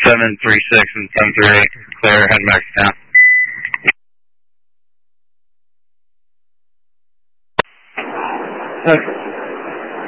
736 and 738, clear, heading back to town. Okay.